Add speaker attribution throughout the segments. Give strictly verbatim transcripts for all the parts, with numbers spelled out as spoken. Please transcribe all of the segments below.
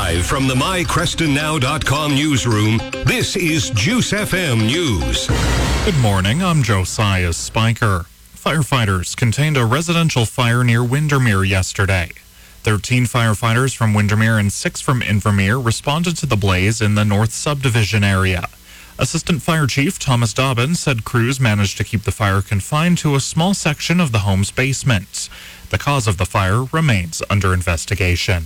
Speaker 1: Live from the my creston now dot com newsroom, this is Juice F M News.
Speaker 2: Good morning, I'm Josiah Spiker. Firefighters contained a residential fire near Windermere yesterday. Thirteen firefighters from Windermere and six from Invermere responded to the blaze in the North Subdivision area. Assistant Fire Chief Thomas Dobbin said crews managed to keep the fire confined to a small section of the home's basement. The cause of the fire remains under investigation.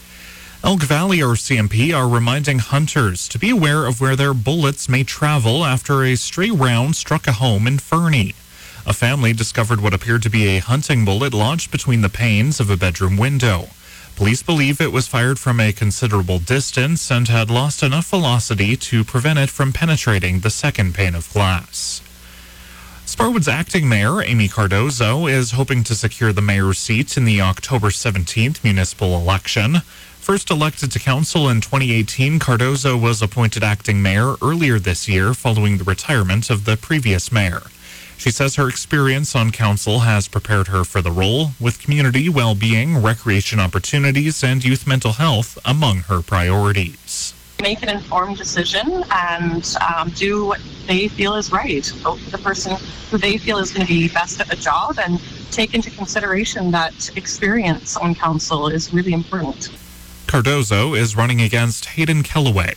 Speaker 2: Elk Valley R C M P are reminding hunters to be aware of where their bullets may travel after a stray round struck a home in Fernie. A family discovered what appeared to be a hunting bullet lodged between the panes of a bedroom window. Police believe it was fired from a considerable distance and had lost enough velocity to prevent it from penetrating the second pane of glass. Sparwood's acting mayor, Amy Cardozo, is hoping to secure the mayor's seat in the October seventeenth municipal election. First elected to council in twenty eighteen, Cardozo was appointed acting mayor earlier this year following the retirement of the previous mayor. She says her experience on council has prepared her for the role, with community well-being, recreation opportunities, and youth mental health among her priorities.
Speaker 3: Make an informed decision and um, do what they feel is right. Vote for the person who they feel is going to be best at the job, and take into consideration that experience on council is really important.
Speaker 2: Cardozo is running against Hayden Kellaway.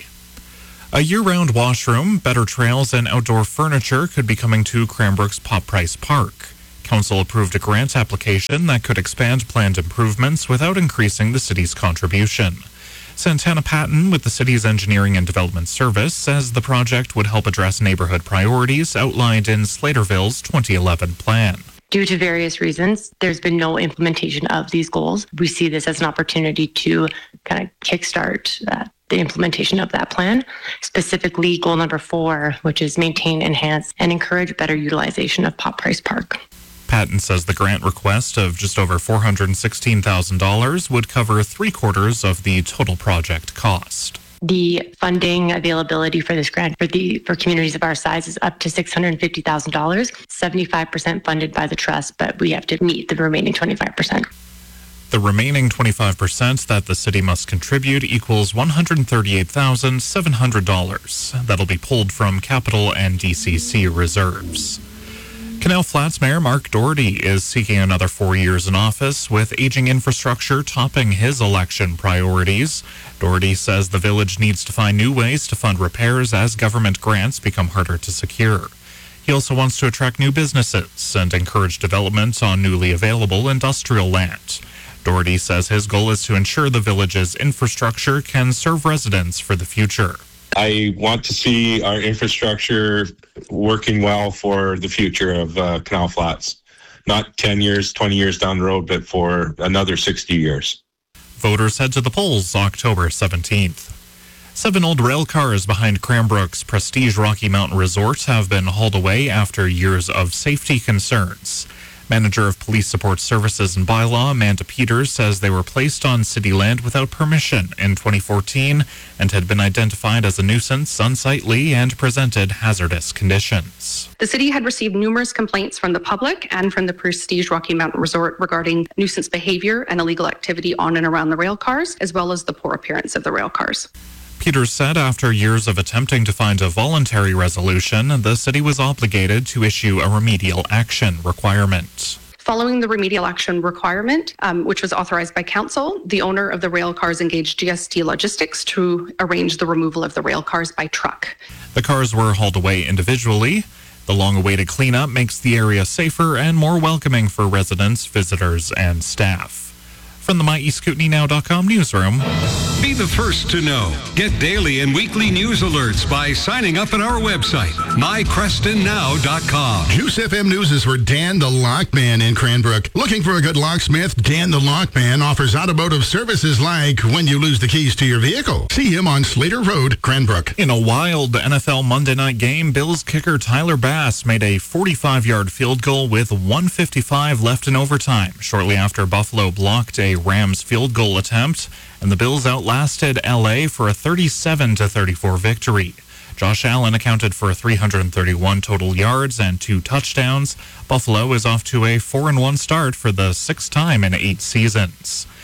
Speaker 2: A year-round washroom, better trails, and outdoor furniture could be coming to Cranbrook's Pop Price Park. Council approved a grant application that could expand planned improvements without increasing the city's contribution. Santana Patton with the city's Engineering and Development Service says the project would help address neighborhood priorities outlined in Slaterville's twenty eleven plan.
Speaker 4: Due to various reasons, there's been no implementation of these goals. We see this as an opportunity to kind of kickstart uh, the implementation of that plan, specifically goal number four, which is maintain, enhance, and encourage better utilization of Pop Price Park.
Speaker 2: Patton says the grant request of just over four hundred sixteen thousand dollars would cover three quarters of the total project cost.
Speaker 4: The funding availability for this grant for the for communities of our size is up to six hundred fifty thousand dollars, seventy-five percent funded by the trust, but we have to meet the remaining twenty-five percent.
Speaker 2: The remaining twenty-five percent that the city must contribute equals one hundred thirty-eight thousand seven hundred dollars. That'll be pulled from capital and D C C reserves. Canal Flats Mayor Mark Doherty is seeking another four years in office, with aging infrastructure topping his election priorities. Doherty says the village needs to find new ways to fund repairs as government grants become harder to secure. He also wants to attract new businesses and encourage development on newly available industrial land. Doherty says his goal is to ensure the village's infrastructure can serve residents for the future.
Speaker 5: I want to see our infrastructure working well for the future of uh, Canal Flats. Not ten years, twenty years down the road, but for another sixty years.
Speaker 2: Voters head to the polls October seventeenth. Seven old rail cars behind Cranbrook's prestige Rocky Mountain Resort have been hauled away after years of safety concerns. Manager of Police Support Services and Bylaw, Amanda Peters, says they were placed on city land without permission in twenty fourteen and had been identified as a nuisance, unsightly, and presented hazardous conditions.
Speaker 6: The city had received numerous complaints from the public and from the prestige Rocky Mountain Resort regarding nuisance behavior and illegal activity on and around the rail cars, as well as the poor appearance of the rail cars.
Speaker 2: Peters said after years of attempting to find a voluntary resolution, the city was obligated to issue a remedial action requirement.
Speaker 6: Following the remedial action requirement, um, which was authorized by council, the owner of the rail cars engaged G S T Logistics to arrange the removal of the rail cars by truck.
Speaker 2: The cars were hauled away individually. The long-awaited cleanup makes the area safer and more welcoming for residents, visitors, and staff. From the my east kootenay now dot com newsroom.
Speaker 1: Be the first to know. Get daily and weekly news alerts by signing up at our website, my creston now dot com.
Speaker 7: Juice F M News is for Dan the Lockman in Cranbrook. Looking for a good locksmith? Dan the Lockman offers automotive services like when you lose the keys to your vehicle. See him on Slater Road, Cranbrook.
Speaker 2: In a wild N F L Monday night game, Bills kicker Tyler Bass made a forty-five-yard field goal with one fifty-five left in overtime, shortly after Buffalo blocked a Rams field goal attempt, and the Bills outlasted L A for a thirty-seven to thirty-four victory. Josh Allen accounted for three hundred thirty-one total yards and two touchdowns. Buffalo is off to a four and one start for the sixth time in eight seasons.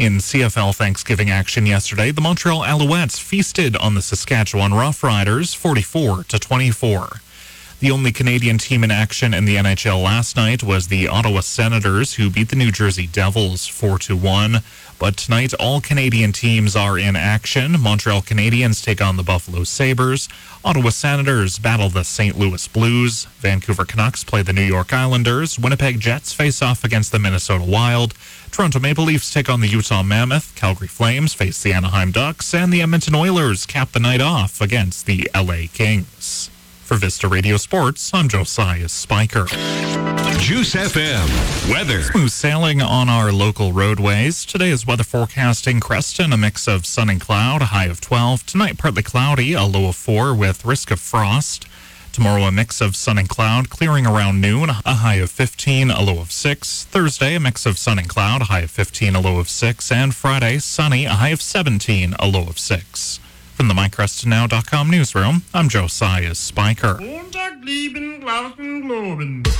Speaker 2: In C F L Thanksgiving action yesterday, the Montreal Alouettes feasted on the Saskatchewan Roughriders forty-four to twenty-four. The only Canadian team in action in the N H L last night was the Ottawa Senators, who beat the New Jersey Devils four to one. But tonight, all Canadian teams are in action. Montreal Canadiens take on the Buffalo Sabres. Ottawa Senators battle the Saint Louis Blues. Vancouver Canucks play the New York Islanders. Winnipeg Jets face off against the Minnesota Wild. Toronto Maple Leafs take on the Utah Mammoth. Calgary Flames face the Anaheim Ducks. And the Edmonton Oilers cap the night off against the L A Kings. For Vista Radio Sports, I'm Josiah Spiker.
Speaker 1: Juice F M weather.
Speaker 2: Smooth sailing on our local roadways. Today is weather forecasting Creston, a mix of sun and cloud, a high of twelve. Tonight, partly cloudy, a low of four with risk of frost. Tomorrow, a mix of sun and cloud, clearing around noon, a high of fifteen, a low of six. Thursday, a mix of sun and cloud, a high of fifteen, a low of six. And Friday, sunny, a high of seventeen, a low of six. From the my creston now dot com newsroom, I'm Josiah Spiker.